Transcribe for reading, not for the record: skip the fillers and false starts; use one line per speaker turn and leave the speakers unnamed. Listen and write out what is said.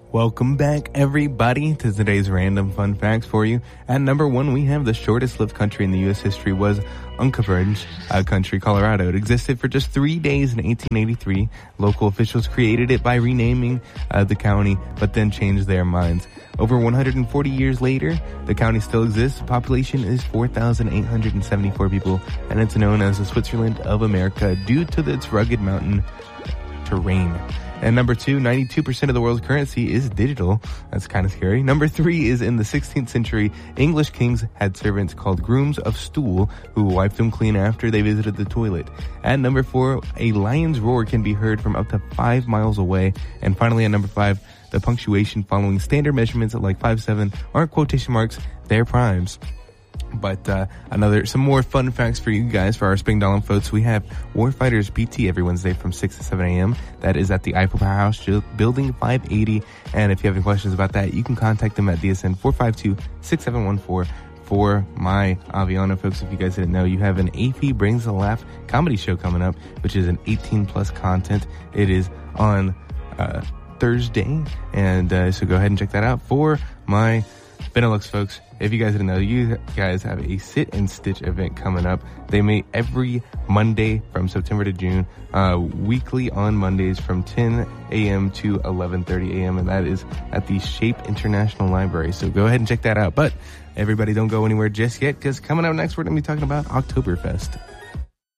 Welcome back, everybody, to today's random fun facts for you. At number 1, we have the shortest lived country in the U.S. history was Anchorage country, Colorado. It existed for just 3 days in 1883. Local officials created it by renaming the county, but then changed their minds. Over 140 years later, the county still exists. The population is 4,874 people, and it's known as the Switzerland of America due to its rugged mountain terrain. And number 2, 92% of the world's currency is digital. That's kind of scary. Number 3 is in the 16th century, English kings had servants called grooms of stool who wiped them clean after they visited the toilet. At number 4, a lion's roar can be heard from up to 5 miles away. And finally, at number 5, the punctuation following standard measurements like 5-7 aren't quotation marks, they're primes. But some more fun facts for you guys for our Spring Dahlem folks. We have Warfighters PT every Wednesday from 6 to 7 a.m. That is at the Eiffel Powerhouse, Building 580. And if you have any questions about that, you can contact them at DSN 452-6714. For my Aviana folks, if you guys didn't know, you have an AP Brings a Laugh comedy show coming up, which is an 18-plus content. It is on Thursday, and so go ahead and check that out. For my Benelux folks, if you guys didn't know, you guys have a Sit and Stitch event coming up. They meet every Monday from September to June, weekly on Mondays from 10 a.m. to 11:30 a.m., and that is at the Shape International Library. So go ahead and check that out. But everybody don't go anywhere just yet, because coming up next, we're going to be talking about Oktoberfest.